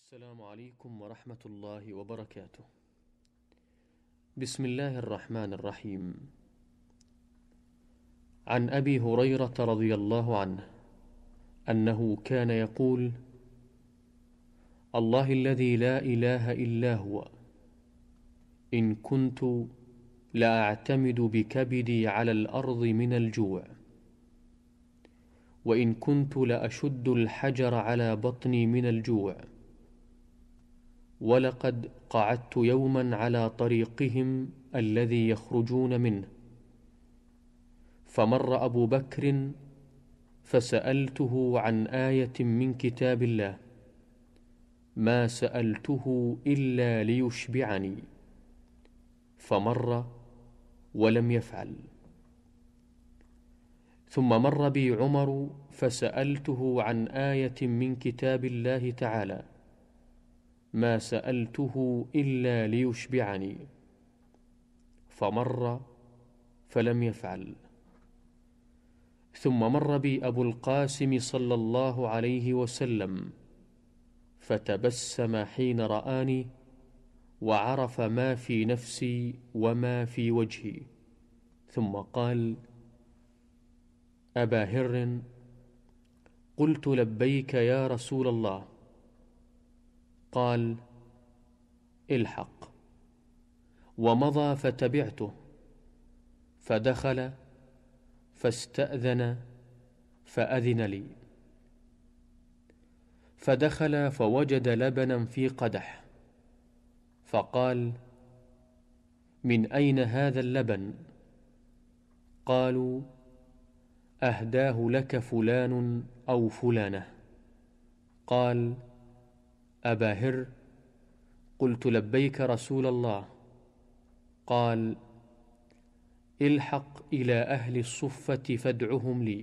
السلام عليكم ورحمة الله وبركاته. بسم الله الرحمن الرحيم. عن أبي هريرة رضي الله عنه أنه كان يقول: الله الذي لا إله إلا هو، إن كنت لأعتمد بكبدي على الأرض من الجوع، وإن كنت لأشد الحجر على بطني من الجوع، ولقد قعدت يوما على طريقهم الذي يخرجون منه، فمر أبو بكر فسألته عن آية من كتاب الله، ما سألته إلا ليشبعني، فمر ولم يفعل. ثم مر بي عمر فسألته عن آية من كتاب الله تعالى، ما سألته إلا ليشبعني، فمر فلم يفعل. ثم مر بي أبو القاسم صلى الله عليه وسلم فتبسم حين رآني، وعرف ما في نفسي وما في وجهي، ثم قال: أبا هر، قلت لبيك يا رسول الله. قال: الحق. ومضى فتبعته، فدخل فاستأذن فأذن لي، فدخل فوجد لبنا في قدح، فقال: من أين هذا اللبن؟ قالوا: أهداه لك فلان أو فلانة. قال: أبا هر، قلت لبيك رسول الله. قال: الحق إلى أهل الصفة فادعهم لي.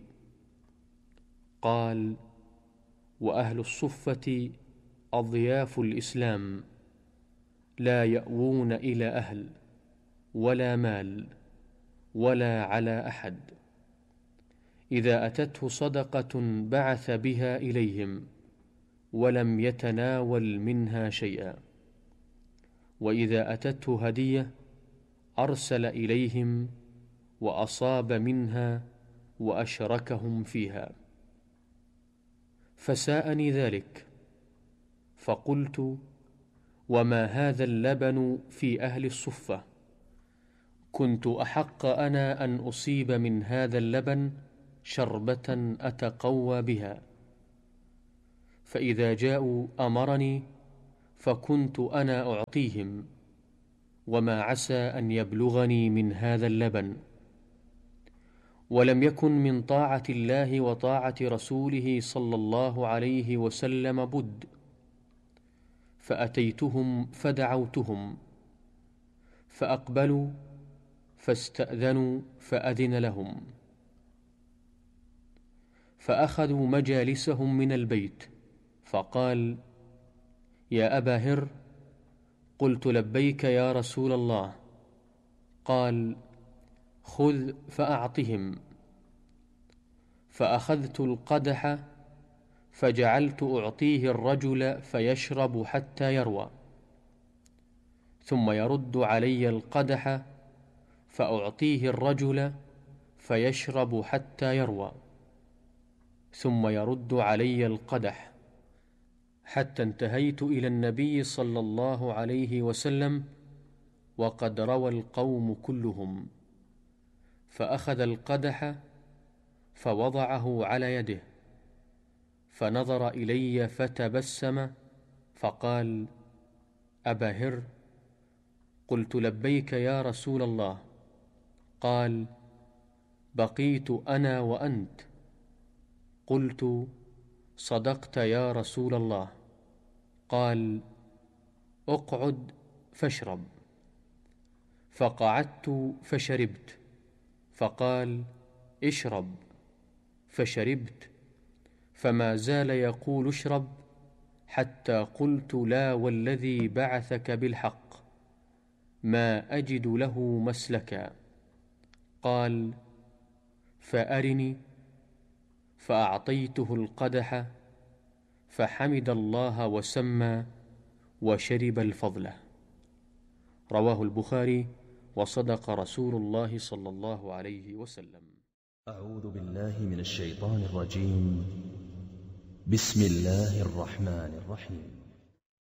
قال: وأهل الصفة أضياف الإسلام، لا يأوون إلى أهل ولا مال ولا على أحد، إذا أتته صدقة بعث بها إليهم ولم يتناول منها شيئا، وإذا أتته هدية أرسل إليهم وأصاب منها وأشركهم فيها. فساءني ذلك، فقلت: وما هذا اللبن في أهل الصفة؟ كنت أحق أنا أن أصيب من هذا اللبن شربة أتقوى بها، فإذا جاءوا أمرني فكنت أنا أعطيهم، وما عسى أن يبلغني من هذا اللبن. ولم يكن من طاعة الله وطاعة رسوله صلى الله عليه وسلم بد، فأتيتهم فدعوتهم، فأقبلوا فاستأذنوا فأذن لهم، فأخذوا مجالسهم من البيت، فقال: يا أبا هر، قلت لبيك يا رسول الله. قال: خذ فأعطهم. فأخذت القدح فجعلت أعطيه الرجل فيشرب حتى يروى، ثم يرد علي القدح فأعطيه الرجل فيشرب حتى يروى، ثم يرد علي القدح، حتى انتهيت إلى النبي صلى الله عليه وسلم وقد روى القوم كلهم، فأخذ القدح فوضعه على يده، فنظر إلي فتبسم فقال: أبا هر، قلت لبيك يا رسول الله. قال: بقيت أنا وأنت. قلت: صدقت يا رسول الله. قال: اقعد فاشرب. فقعدت فشربت، فقال: اشرب. فشربت، فما زال يقول اشرب، حتى قلت: لا والذي بعثك بالحق، ما أجد له مسلكا. قال: فأرني. فأعطيته القدح، فحمد الله وسمى وشرب الفضلة. رواه البخاري، وصدق رسول الله صلى الله عليه وسلم. أعوذ بالله من الشيطان الرجيم. بسم الله الرحمن الرحيم.